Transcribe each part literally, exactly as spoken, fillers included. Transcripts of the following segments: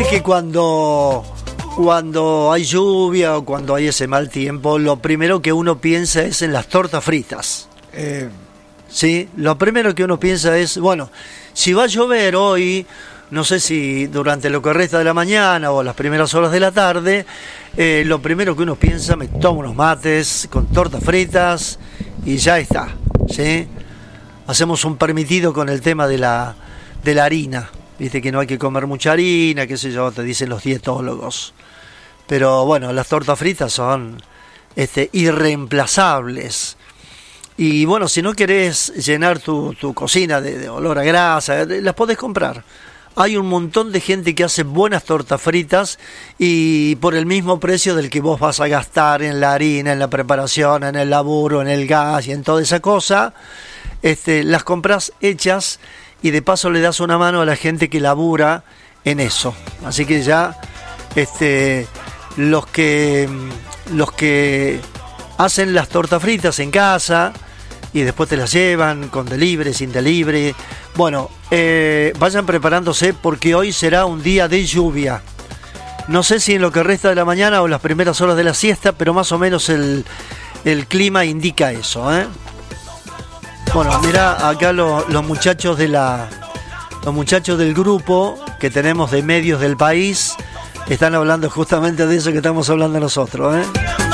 que cuando, cuando hay lluvia o cuando hay ese mal tiempo, lo primero que uno piensa es en las tortas fritas. Eh, Sí, lo primero que uno piensa es, bueno, si va a llover hoy, no sé si durante lo que resta de la mañana o las primeras horas de la tarde, eh, lo primero que uno piensa, me tomo unos mates con tortas fritas y ya está, ¿sí? Hacemos un permitido con el tema de la, de la harina, viste que no hay que comer mucha harina, qué sé yo, te dicen los dietólogos. Pero bueno, las tortas fritas son este, irreemplazables. Y bueno, si no querés llenar tu, tu cocina de, de olor a grasa, las podés comprar. Hay un montón de gente que hace buenas tortas fritas y por el mismo precio del que vos vas a gastar en la harina, en la preparación, en el laburo, en el gas y en toda esa cosa, este, las compras hechas y de paso le das una mano a la gente que labura en eso. Así que ya este, los que los que hacen las tortas fritas en casa y después te las llevan con delivery, sin delivery. Bueno, eh, vayan preparándose porque hoy será un día de lluvia. No sé si en lo que resta de la mañana o las primeras horas de la siesta, pero más o menos el, el clima indica eso, ¿eh? Bueno, mirá acá lo, los muchachos de la, los muchachos del grupo que tenemos de medios del país están hablando justamente de eso que estamos hablando nosotros, ¿eh?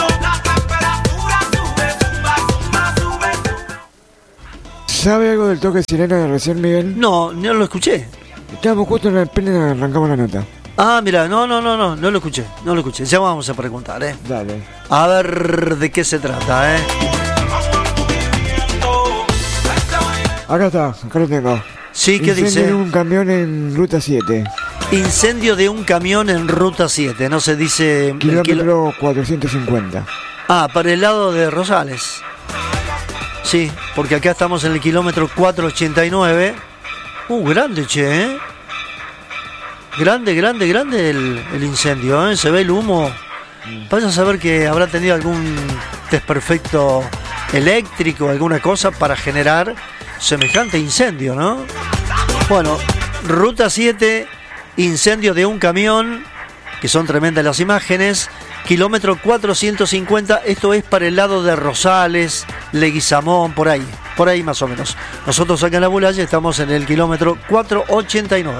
¿Sabe algo del toque de sirena de recién, Miguel? No, no lo escuché. Estábamos justo en la plena, arrancamos la nota. Ah, mira, no, no, no, no, no lo escuché, no lo escuché. Ya vamos a preguntar, ¿eh? Dale. A ver de qué se trata, ¿eh? Acá está, acá lo tengo. Sí, ¿qué Incendio dice? de un camión en ruta siete. Incendio de un camión en ruta siete, no se dice... el kilo- Kilómetro cuatrocientos cincuenta. Ah, para el lado de Rosales. Sí, porque acá estamos en el kilómetro cuatrocientos ochenta y nueve. Uh, grande, che, ¿eh? Grande, grande, grande el, el incendio, ¿eh? Se ve el humo. Vaya a saber que habrá tenido algún desperfecto eléctrico, alguna cosa para generar semejante incendio, ¿no? Bueno, ruta siete, incendio de un camión, que son tremendas las imágenes. Kilómetro cuatrocientos cincuenta, esto es para el lado de Rosales, Leguizamón, por ahí, por ahí más o menos. Nosotros acá en La Bulaya estamos en el kilómetro cuatrocientos ochenta y nueve.